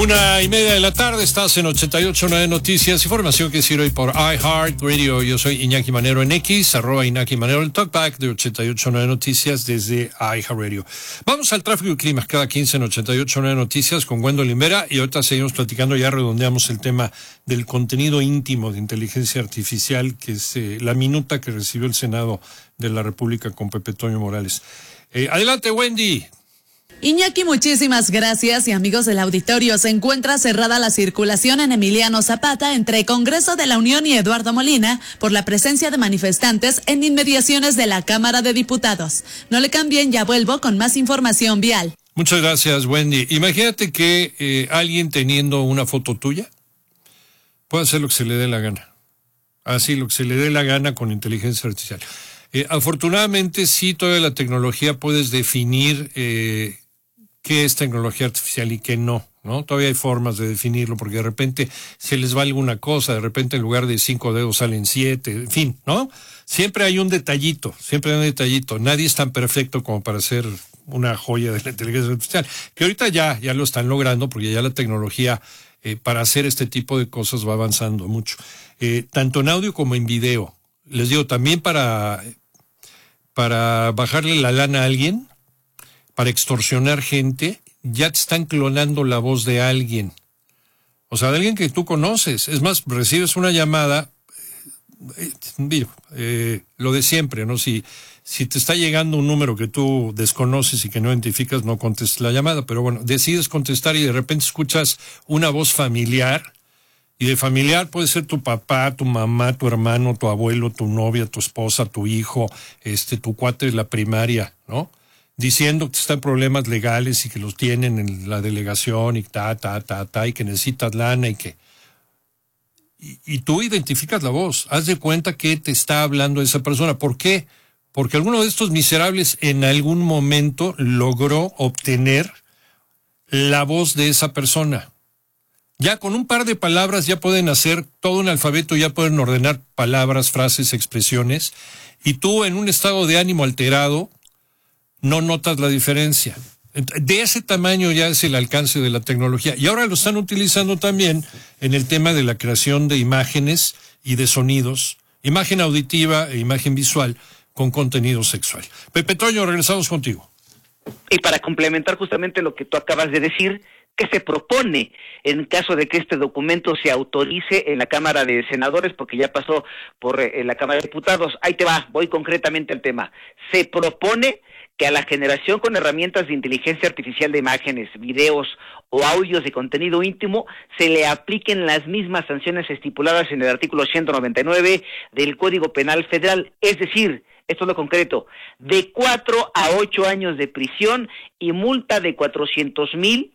1:30 de la tarde, estás en 88.9 Noticias, información que sirve hoy por iHeartRadio. Yo soy Iñaki Manero en X, @Iñaki Manero, el talkback de 88.9 Noticias desde iHeartRadio. Vamos al tráfico y clima cada 15 en 88.9 Noticias con Gwendolyn Vera, y ahorita seguimos platicando, ya redondeamos el tema del contenido íntimo de inteligencia artificial, que es la minuta que recibió el Senado de la República con Pepe Toño Morales. Adelante, Wendy. Iñaki, muchísimas gracias, y amigos del auditorio, se encuentra cerrada la circulación en Emiliano Zapata entre Congreso de la Unión y Eduardo Molina por la presencia de manifestantes en inmediaciones de la Cámara de Diputados. No le cambien, ya vuelvo con más información vial. Muchas gracias, Wendy. Imagínate que alguien teniendo una foto tuya puede hacer lo que se le dé la gana. Así, lo que se le dé la gana con inteligencia artificial. Afortunadamente, sí, toda la tecnología puedes definir qué es tecnología artificial y qué no, ¿no? Todavía hay formas de definirlo, porque de repente se les va alguna cosa, de repente en lugar de 5 dedos salen 7, en fin, ¿no? Siempre hay un detallito, Nadie es tan perfecto como para hacer una joya de la inteligencia artificial, que ahorita ya lo están logrando, porque ya la tecnología para hacer este tipo de cosas va avanzando mucho, tanto en audio como en video. Les digo, también para bajarle la lana a alguien, para extorsionar gente, ya te están clonando la voz de alguien. O sea, de alguien que tú conoces. Es más, recibes una llamada, lo de siempre, ¿no? Si te está llegando un número que tú desconoces y que no identificas, no contestes la llamada. Pero bueno, decides contestar y de repente escuchas una voz familiar. Y de familiar puede ser tu papá, tu mamá, tu hermano, tu abuelo, tu novia, tu esposa, tu hijo, tu cuate de la primaria, ¿no? Diciendo que están problemas legales y que los tienen en la delegación y y que necesitas lana y que... Y tú identificas la voz, haz de cuenta que te está hablando esa persona. ¿Por qué? Porque alguno de estos miserables en algún momento logró obtener la voz de esa persona. Ya con un par de palabras ya pueden hacer todo un alfabeto, ya pueden ordenar palabras, frases, expresiones, y tú en un estado de ánimo alterado no notas la diferencia. De ese tamaño ya es el alcance de la tecnología. Y ahora lo están utilizando también en el tema de la creación de imágenes y de sonidos, imagen auditiva e imagen visual con contenido sexual. Pepe Toño, regresamos contigo. Y para complementar justamente lo que tú acabas de decir, ¿qué se propone en caso de que este documento se autorice en la Cámara de Senadores? Porque ya pasó por la Cámara de Diputados. Ahí te va, voy concretamente al tema. Se propone que a la generación con herramientas de inteligencia artificial de imágenes, videos o audios de contenido íntimo se le apliquen las mismas sanciones estipuladas en el artículo 199 del Código Penal Federal, es decir, esto es lo concreto, de 4 a 8 años de prisión y multa de 400,000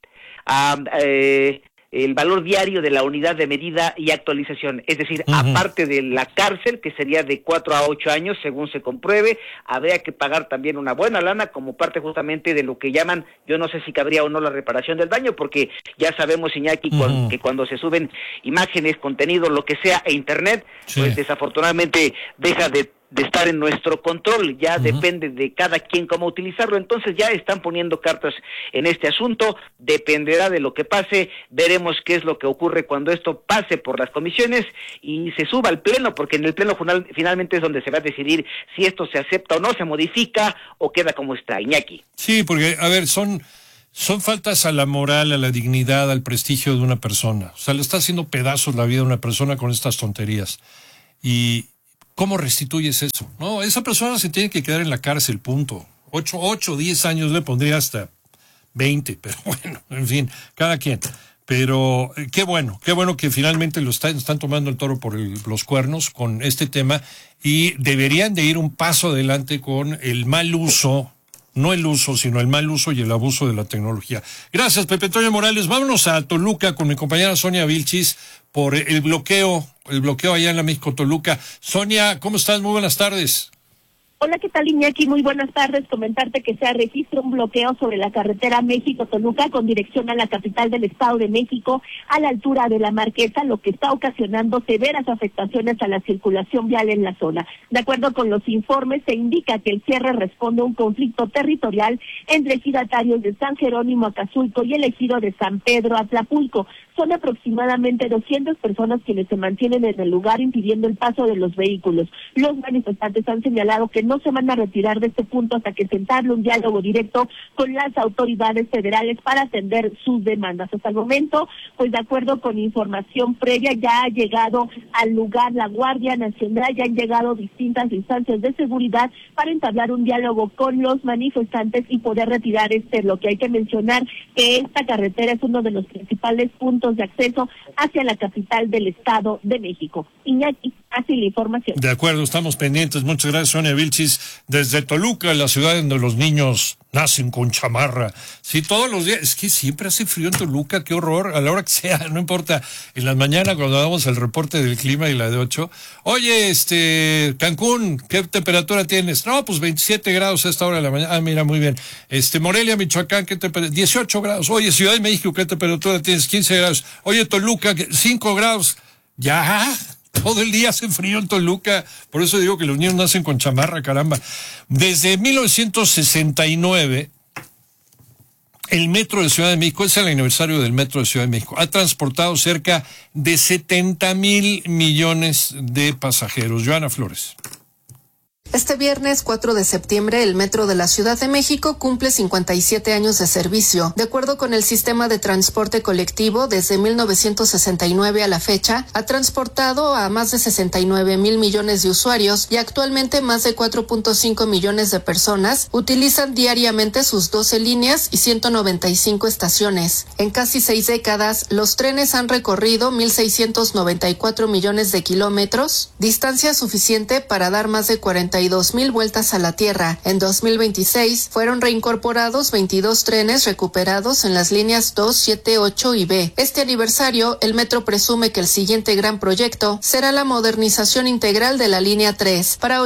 el valor diario de la unidad de medida y actualización, es decir, aparte de la cárcel, que sería de 4 a 8 años, según se compruebe, habría que pagar también una buena lana como parte justamente de lo que llaman, yo no sé si cabría o no la reparación del daño, porque ya sabemos, Iñaki, que cuando se suben imágenes, contenido, lo que sea, a internet, pues desafortunadamente deja de estar en nuestro control, ya depende de cada quien cómo utilizarlo. Entonces ya están poniendo cartas en este asunto, dependerá de lo que pase, veremos qué es lo que ocurre cuando esto pase por las comisiones y se suba al pleno, porque en el pleno finalmente es donde se va a decidir si esto se acepta o no, se modifica o queda como está. Iñaki. Sí, porque, a ver, son faltas a la moral, a la dignidad, al prestigio de una persona. O sea, le está haciendo pedazos la vida a una persona con estas tonterías. Y ¿cómo restituyes eso? No, esa persona se tiene que quedar en la cárcel, punto. 8, 10 años le pondría hasta 20, pero bueno, en fin, cada quien. Pero qué bueno que finalmente están tomando el toro por los cuernos con este tema, y deberían de ir un paso adelante con el mal uso, no el uso, sino el mal uso y el abuso de la tecnología. Gracias, Pepe Toño Morales. Vámonos a Toluca con mi compañera Sonia Vilchis por el bloqueo allá en la México Toluca. Sonia, ¿cómo estás? Muy buenas tardes. Hola, ¿qué tal, Iñaki? Muy buenas tardes. Comentarte que se registra un bloqueo sobre la carretera México-Toluca con dirección a la capital del Estado de México, a la altura de La Marquesa, lo que está ocasionando severas afectaciones a la circulación vial en la zona. De acuerdo con los informes, se indica que el cierre responde a un conflicto territorial entre ejidatarios de San Jerónimo Acazulco y el ejido de San Pedro Atlapulco. Son aproximadamente 200 personas quienes se mantienen en el lugar impidiendo el paso de los vehículos. Los manifestantes han señalado que no se van a retirar de este punto hasta que se entable un diálogo directo con las autoridades federales para atender sus demandas. Hasta el momento, pues de acuerdo con información previa, ya ha llegado al lugar la Guardia Nacional, ya han llegado distintas instancias de seguridad para entablar un diálogo con los manifestantes y poder retirar lo que hay que mencionar que esta carretera es uno de los principales puntos de acceso hacia la capital del Estado de México. Iñaki, así la información. De acuerdo, estamos pendientes. Muchas gracias, Sonia Vilchis, desde Toluca, la ciudad donde los niños nacen con chamarra. Sí, todos los días. Es que siempre hace frío en Toluca, qué horror, a la hora que sea, no importa. En las mañanas, cuando damos el reporte del clima y la de 8. Oye, Cancún, ¿qué temperatura tienes? No, pues 27 grados a esta hora de la mañana. Ah, mira, muy bien. Morelia, Michoacán, ¿qué temperatura? 18 grados. Oye, Ciudad de México, ¿qué temperatura tienes? 15 grados. Oye, Toluca, 5 grados. Ya. Todo el día hace frío en Toluca, por eso digo que los niños nacen con chamarra, caramba. Desde 1969, el Metro de Ciudad de México, es el aniversario del Metro de Ciudad de México, ha transportado cerca de 70,000 millones de pasajeros. Joana Flores. Este viernes 4 de septiembre, el Metro de la Ciudad de México cumple 57 años de servicio. De acuerdo con el sistema de transporte colectivo, desde 1969 a la fecha, ha transportado a más de 69,000 millones de usuarios y actualmente más de 4.5 millones de personas utilizan diariamente sus 12 líneas y 195 estaciones. En casi 6 décadas, los trenes han recorrido 1,694 millones de kilómetros, distancia suficiente para dar más de 42,000 vueltas a la Tierra. En 2026 fueron reincorporados 22 trenes recuperados en las líneas 2, 7, 8 y B. Este aniversario, el Metro presume que el siguiente gran proyecto será la modernización integral de la línea 3. Para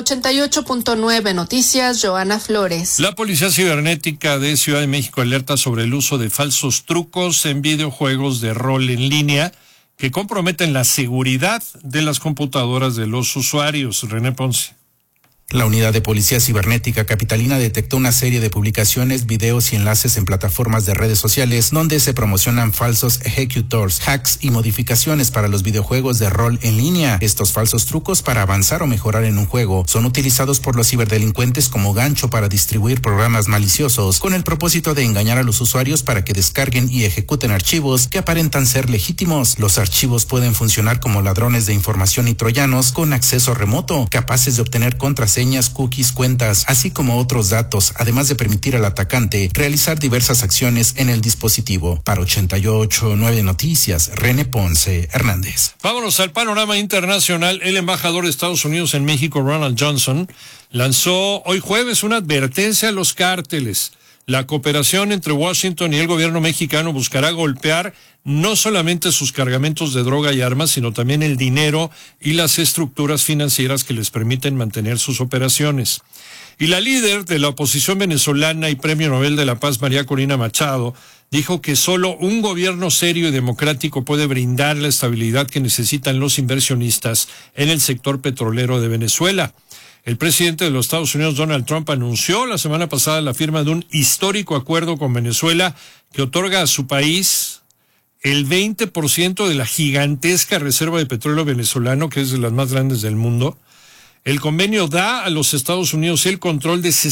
88.9 Noticias, Joana Flores. La Policía Cibernética de Ciudad de México alerta sobre el uso de falsos trucos en videojuegos de rol en línea que comprometen la seguridad de las computadoras de los usuarios. René Ponce. La Unidad de Policía Cibernética Capitalina detectó una serie de publicaciones, videos y enlaces en plataformas de redes sociales donde se promocionan falsos executors, hacks y modificaciones para los videojuegos de rol en línea. Estos falsos trucos para avanzar o mejorar en un juego son utilizados por los ciberdelincuentes como gancho para distribuir programas maliciosos con el propósito de engañar a los usuarios para que descarguen y ejecuten archivos que aparentan ser legítimos. Los archivos pueden funcionar como ladrones de información y troyanos con acceso remoto, capaces de obtener contraseñas, cookies, cuentas, así como otros datos, además de permitir al atacante realizar diversas acciones en el dispositivo. Para 88.9 Noticias, René Ponce Hernández. Vámonos al panorama internacional. El embajador de Estados Unidos en México, Ronald Johnson, lanzó hoy jueves una advertencia a los cárteles. La cooperación entre Washington y el gobierno mexicano buscará golpear no solamente sus cargamentos de droga y armas, sino también el dinero y las estructuras financieras que les permiten mantener sus operaciones. Y la líder de la oposición venezolana y Premio Nobel de la Paz, María Corina Machado, dijo que solo un gobierno serio y democrático puede brindar la estabilidad que necesitan los inversionistas en el sector petrolero de Venezuela. El presidente de los Estados Unidos, Donald Trump, anunció la semana pasada la firma de un histórico acuerdo con Venezuela que otorga a su país el 20% de la gigantesca reserva de petróleo venezolano, que es de las más grandes del mundo. El convenio da a los Estados Unidos el control de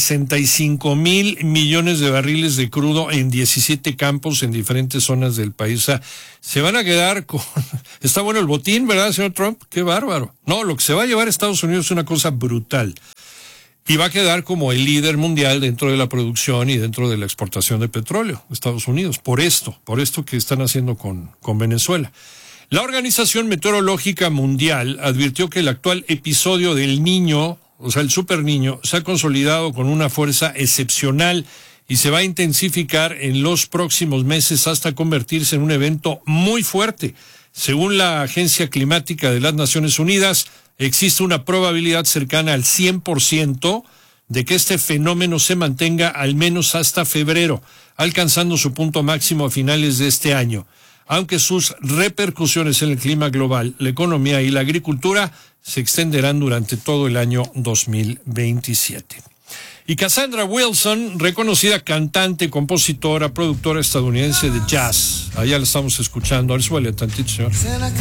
65,000 millones de barriles de crudo en 17 campos en diferentes zonas del país. O sea, se van a quedar con... Está bueno el botín, ¿verdad, señor Trump? ¡Qué bárbaro! No, lo que se va a llevar a Estados Unidos es una cosa brutal. Y va a quedar como el líder mundial dentro de la producción y dentro de la exportación de petróleo, Estados Unidos, por esto que están haciendo con Venezuela. La Organización Meteorológica Mundial advirtió que el actual episodio del Niño, o sea, el Super Niño, se ha consolidado con una fuerza excepcional y se va a intensificar en los próximos meses hasta convertirse en un evento muy fuerte. Según la Agencia Climática de las Naciones Unidas, existe una probabilidad cercana al 100% de que este fenómeno se mantenga al menos hasta febrero, alcanzando su punto máximo a finales de este año, aunque sus repercusiones en el clima global, la economía y la agricultura se extenderán durante todo el año 2027. Y Cassandra Wilson, reconocida cantante, compositora, productora estadounidense de jazz. Allá la estamos escuchando. A ver, súbale tantito, señor.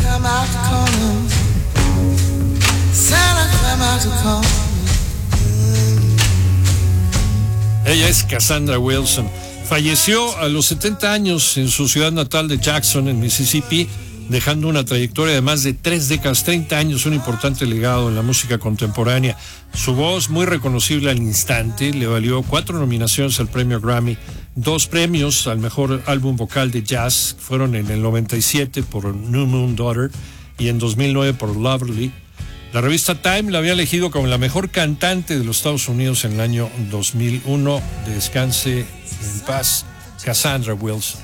Ella es Cassandra Wilson. Falleció a los 70 años en su ciudad natal de Jackson, en Mississippi, dejando una trayectoria de más de 3 décadas, 30 años, un importante legado en la música contemporánea. Su voz, muy reconocible al instante, le valió 4 nominaciones al premio Grammy, 2 premios al mejor álbum vocal de jazz, fueron en el 97 por New Moon Daughter y en 2009 por Lovely. La revista Time la había elegido como la mejor cantante de los Estados Unidos en el año 2001. Descanse en paz, Cassandra Wilson.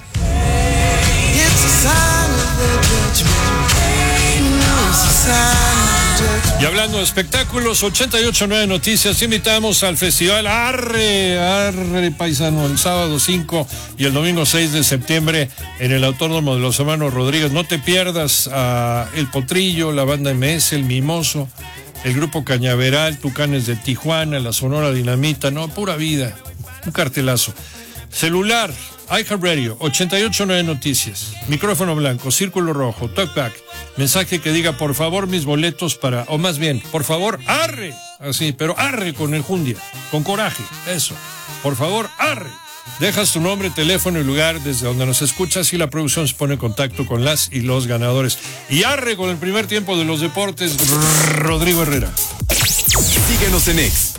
Y hablando de espectáculos, 88.9 Noticias, invitamos al festival Arre Paisano, el sábado 5 y el domingo 6 de septiembre en el Autódromo de los Hermanos Rodríguez. No te pierdas a El Potrillo, la banda MS, El Mimoso, el grupo Cañaveral, Tucanes de Tijuana, la Sonora Dinamita, no, pura vida, un cartelazo. Celular, iHeartRadio, 88.9 Noticias, micrófono blanco, círculo rojo, talkback, mensaje que diga por favor mis boletos para, o más bien, por favor, arre, así, pero arre con enjundia, con coraje, eso, por favor, arre. Dejas tu nombre, teléfono y lugar desde donde nos escuchas y la producción se pone en contacto con las y los ganadores. Y arre con el primer tiempo de los deportes, Rodrigo Herrera. Síguenos en X.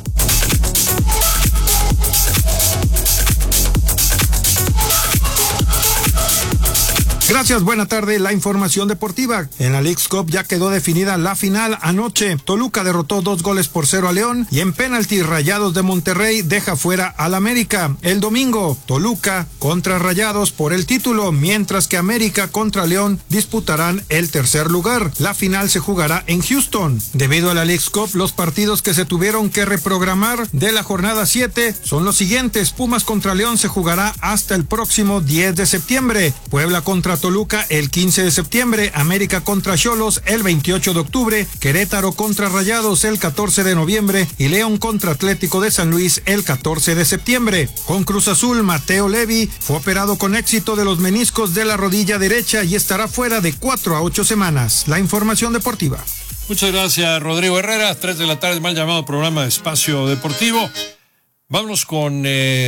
Gracias, buena tarde. La información deportiva. En la Leagues Cup ya quedó definida la final anoche. Toluca derrotó 2-0 a León y en penalti Rayados de Monterrey deja fuera al América. El domingo, Toluca contra Rayados por el título, mientras que América contra León disputarán el tercer lugar. La final se jugará en Houston. Debido a la Leagues Cup, los partidos que se tuvieron que reprogramar de la jornada 7 son los siguientes. Pumas contra León se jugará hasta el próximo 10 de septiembre. Puebla contra Toluca el 15 de septiembre, América contra Xolos el 28 de octubre, Querétaro contra Rayados el 14 de noviembre y León contra Atlético de San Luis el 14 de septiembre. Con Cruz Azul, Mateo Levi fue operado con éxito de los meniscos de la rodilla derecha y estará fuera de 4 a 8 semanas. La información deportiva. Muchas gracias, Rodrigo Herrera. 3 de la tarde, mal llamado programa de Espacio Deportivo. Vámonos con...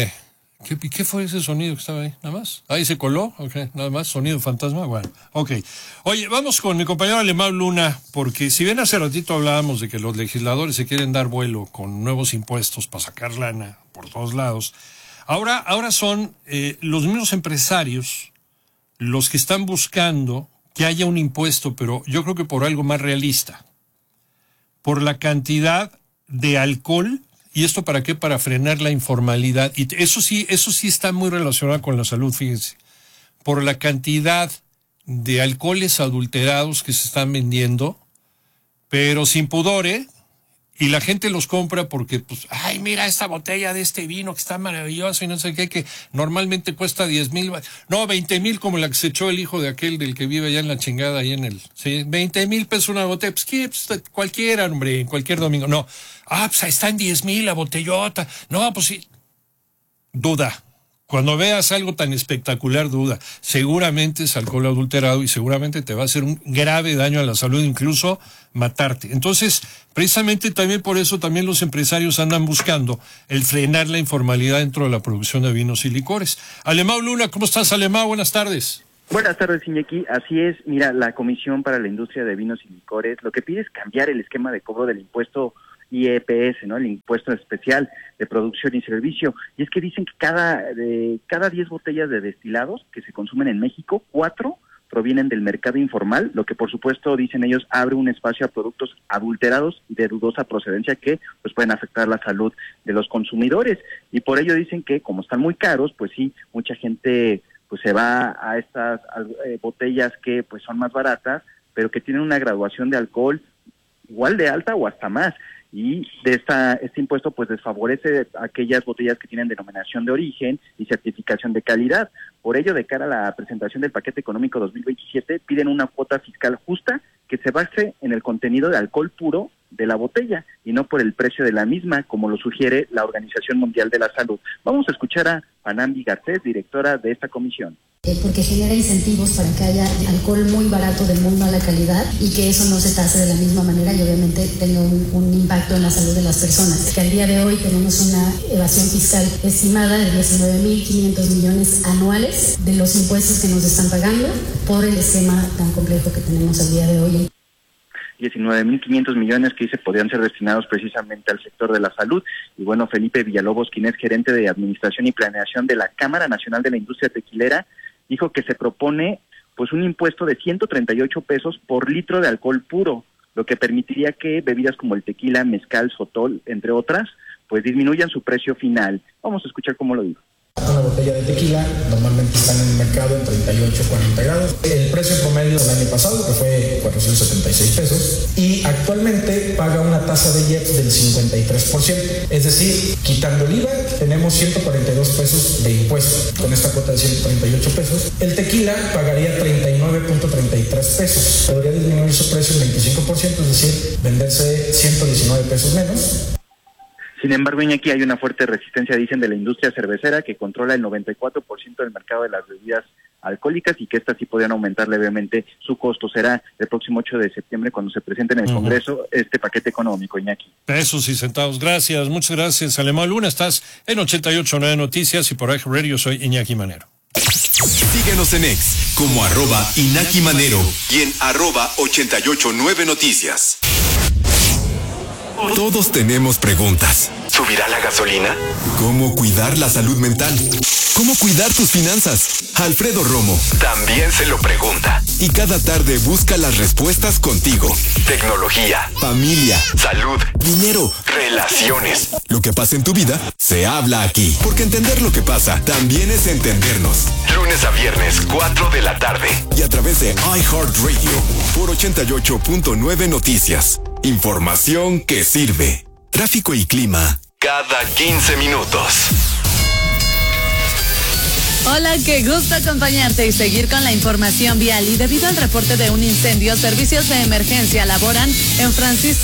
¿Qué fue ese sonido que estaba ahí? ¿Nada más? ¿Ahí se coló? Okay, nada más, sonido fantasma. Bueno, ok. Oye, vamos con mi compañero Alemán Luna, porque si bien hace ratito hablábamos de que los legisladores se quieren dar vuelo con nuevos impuestos para sacar lana por todos lados, ahora son los mismos empresarios los que están buscando que haya un impuesto, pero yo creo que por algo más realista, por la cantidad de alcohol. ¿Y esto para qué? Para frenar la informalidad. Y eso sí está muy relacionado con la salud, fíjense. Por la cantidad de alcoholes adulterados que se están vendiendo, pero sin pudor, ¿eh? Y la gente los compra porque, pues, ay, mira esta botella de este vino que está maravilloso y no sé qué, que normalmente cuesta 10,000, no, 20,000 como la que se echó el hijo de aquel del que vive allá en la chingada, ahí en el, sí, 20,000 pesos una botella, pues, ¿qué? Pues, cualquiera, hombre, en cualquier domingo, no. Pues está en 10,000 la botellota, no, pues sí. Duda. Cuando veas algo tan espectacular, duda. Seguramente es alcohol adulterado y seguramente te va a hacer un grave daño a la salud, incluso matarte. Entonces, precisamente también por eso también los empresarios andan buscando el frenar la informalidad dentro de la producción de vinos y licores. Alemán Luna, ¿cómo estás, Alemán? Buenas tardes. Buenas tardes, Iñaki. Así es, mira, la Comisión para la Industria de Vinos y Licores lo que pide es cambiar el esquema de cobro del impuesto IEPS, ¿no? El impuesto especial de producción y servicio. Y es que dicen que cada 10 botellas de destilados que se consumen en México, 4 provienen del mercado informal, lo que por supuesto, dicen ellos, abre un espacio a productos adulterados y de dudosa procedencia que pues pueden afectar la salud de los consumidores. Y por ello dicen que como están muy caros, pues sí, mucha gente pues se va a estas botellas que pues son más baratas, pero que tienen una graduación de alcohol igual de alta o hasta más. y de este impuesto pues desfavorece a aquellas botellas que tienen denominación de origen y certificación de calidad. Por ello, de cara a la presentación del paquete económico 2027, piden una cuota fiscal justa que se base en el contenido de alcohol puro de la botella y no por el precio de la misma, como lo sugiere la Organización Mundial de la Salud. Vamos a escuchar a Panambi Garcés, directora de esta comisión. Porque genera incentivos para que haya alcohol muy barato de muy mala calidad y que eso no se tase de la misma manera y obviamente tenga un impacto en la salud de las personas. Que al día de hoy tenemos una evasión fiscal estimada de 19.500 millones anuales de los impuestos que nos están pagando por el esquema tan complejo que tenemos al día de hoy. 19.500 millones que se podrían ser destinados precisamente al sector de la salud. Y bueno, Felipe Villalobos, quien es gerente de Administración y Planeación de la Cámara Nacional de la Industria Tequilera, dijo que se propone pues un impuesto de 138 pesos por litro de alcohol puro, lo que permitiría que bebidas como el tequila, mezcal, sotol, entre otras, pues disminuyan su precio final. Vamos a escuchar cómo lo dijo. Una botella de tequila normalmente está en el mercado en 38-40 grados. El precio promedio del año pasado, que fue 476 pesos, y actualmente paga una tasa de IEPS del 53%. Es decir, quitando el IVA, tenemos 142 pesos de impuesto. Con esta cuota de 138 pesos, el tequila pagaría 39.33 pesos. Podría disminuir su precio en 25%, es decir, venderse 119 pesos menos. Sin embargo, Iñaki, hay una fuerte resistencia, dicen, de la industria cervecera que controla el 94% del mercado de las bebidas alcohólicas y que estas sí podrían aumentar levemente su costo. Será el próximo 8 de septiembre cuando se presente en el Congreso este paquete económico, Iñaki. Pesos y centavos. Gracias, muchas gracias, Alemán Luna. Estás en 88.9 Noticias y por Eje Radio. Soy Iñaki Manero. Síguenos en X como @Iñaki Manero y en @889 Noticias. Todos tenemos preguntas. ¿Subirá la gasolina? ¿Cómo cuidar la salud mental? ¿Cómo cuidar tus finanzas? Alfredo Romo también se lo pregunta. Y cada tarde busca las respuestas contigo. Tecnología, familia, salud, dinero, relaciones. Lo que pasa en tu vida se habla aquí. Porque entender lo que pasa también es entendernos. Lunes a viernes, 4 de la tarde. Y a través de iHeartRadio por 88.9 Noticias. Información que sirve. Tráfico y clima cada 15 minutos. Hola, qué gusto acompañarte y seguir con la información vial. Y debido al reporte de un incendio, servicios de emergencia laboran en Francisco